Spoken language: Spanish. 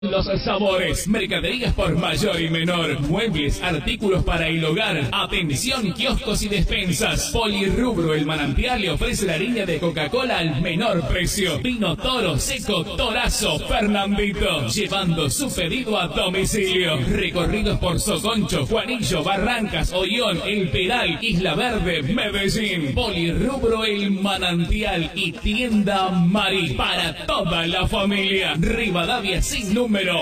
Los sabores, mercaderías por mayor y menor, muebles, artículos para el hogar, atención, kioscos y despensas. Polirrubro El Manantial le ofrece la línea de Coca-Cola al menor precio. Vino Toro, Seco, Torazo, Fernandito, llevando su pedido a domicilio. Recorridos por Soconcho, Juanillo, Barrancas, Ollón, El Peral, Isla Verde, Medellín. Polirrubro El Manantial y Tienda Mari para toda la familia. Rivadavia sin número